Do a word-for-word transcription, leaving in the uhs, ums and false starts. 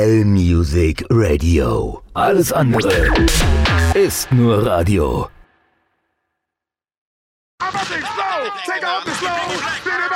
L-Music Radio. Alles andere ist nur Radio. I'm about to explode. Take off the slow.